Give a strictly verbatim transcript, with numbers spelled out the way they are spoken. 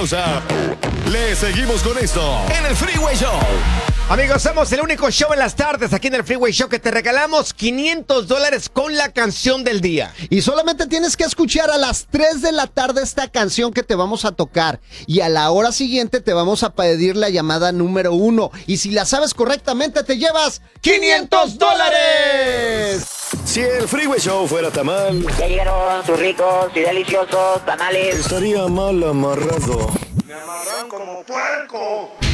pausa. Le seguimos con esto en el Freeway Show. Amigos, somos el único show en las tardes aquí en el Freeway Show que te regalamos quinientos dólares con la canción del día. Y solamente tienes que escuchar a las tres de la tarde esta canción que te vamos a tocar. Y a la hora siguiente te vamos a pedir la llamada número uno. Y si la sabes correctamente te llevas quinientos dólares. Si el Freeway Show fuera tamal, Ya llegaron sus ricos y deliciosos tamales. estaría mal amarrado. Me amarran como puerco.